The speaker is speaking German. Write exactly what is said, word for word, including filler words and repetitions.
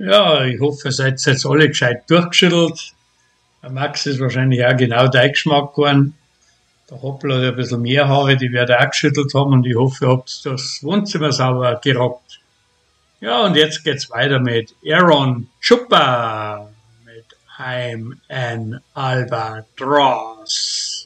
Ja, ich hoffe, ihr seid jetzt alle gescheit durchgeschüttelt. Der Max ist wahrscheinlich auch genau dein Geschmack geworden. Der Hoppel hat ein bisschen mehr Haare, die werde auch geschüttelt haben und ich hoffe, ihr habt das Wohnzimmer sauber gerockt. Ja, und jetzt geht's weiter mit Aaron Chupa mit I'm an Albatross.